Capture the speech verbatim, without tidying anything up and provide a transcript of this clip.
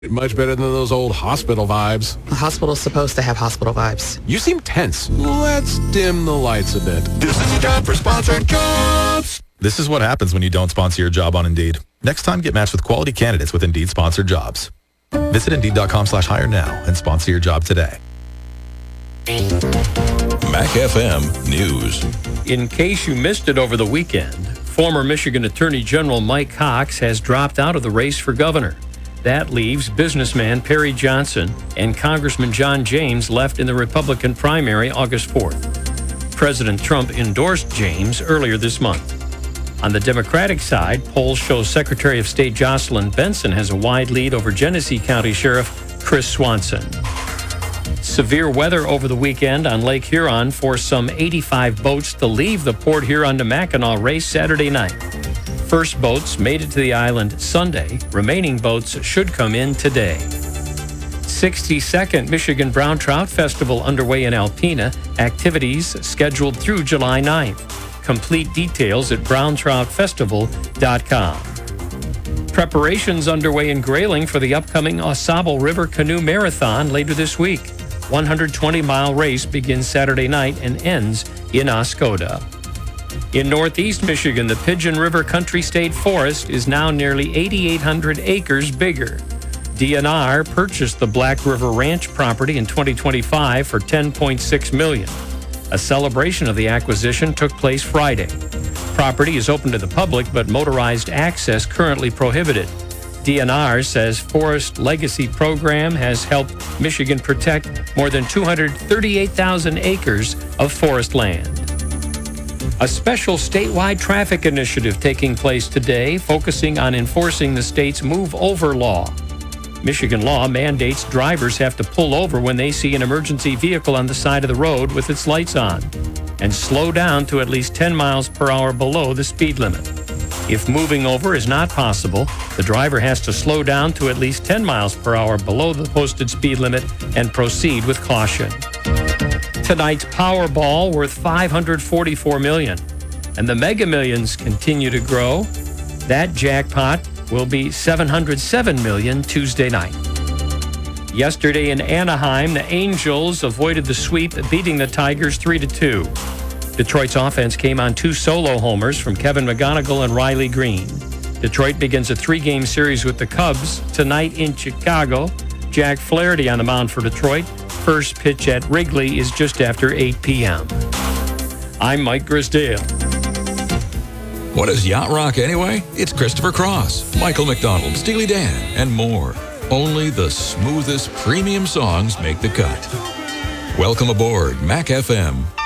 Much better than those old hospital vibes. A hospital's supposed to have hospital vibes. You seem tense. Let's dim the lights a bit. This is your time for sponsored jobs. This is what happens when you don't sponsor your job on Indeed. Next time, get matched with quality candidates with Indeed sponsored jobs. Visit Indeed.com slash hire now and sponsor your job today. Mac F M News. In case you missed it over the weekend, former Michigan Attorney General Mike Cox has dropped out of the race for governor. That leaves businessman Perry Johnson and Congressman John James left in the Republican primary August fourth. President Trump endorsed James earlier this month. On the Democratic side, polls show Secretary of State Jocelyn Benson has a wide lead over Genesee County Sheriff Chris Swanson. Severe weather over the weekend on Lake Huron forced some eighty-five boats to leave the Port Huron to Mackinac race Saturday night. First boats made it to the island Sunday. Remaining boats should come in today. sixty-second Michigan Brown Trout Festival underway in Alpena. Activities scheduled through July ninth. Complete details at brown trout festival dot com. Preparations underway in Grayling for the upcoming Ausable River Canoe Marathon later this week. one hundred twenty mile race begins Saturday night and ends in Oscoda. In northeast Michigan, the Pigeon River Country State Forest is now nearly eighty-eight hundred acres bigger. D N R purchased the Black River Ranch property in twenty twenty-five for ten point six million dollars. A celebration of the acquisition took place Friday. Property is open to the public, but motorized access currently prohibited. D N R says Forest Legacy Program has helped Michigan protect more than two hundred thirty-eight thousand acres of forest land. A special statewide traffic initiative taking place today, focusing on enforcing the state's Move Over law. Michigan law mandates drivers have to pull over when they see an emergency vehicle on the side of the road with its lights on and slow down to at least ten miles per hour below the speed limit. If moving over is not possible, the driver has to slow down to at least ten miles per hour below the posted speed limit and proceed with caution. Tonight's Powerball worth five hundred forty-four million dollars, and the Mega Millions continue to grow. That jackpot will be seven hundred seven million dollars Tuesday night. Yesterday in Anaheim, the Angels avoided the sweep, beating the Tigers three to two. Detroit's offense came on two solo homers from Kevin McGonigal and Riley Green. Detroit begins a three-game series with the Cubs tonight in Chicago. Jack Flaherty on the mound for Detroit. First pitch at Wrigley is just after eight p.m. I'm Mike Grisdale. What is Yacht Rock anyway? It's Christopher Cross, Michael McDonald, Steely Dan, and more. Only the smoothest premium songs make the cut. Welcome aboard Mac F M.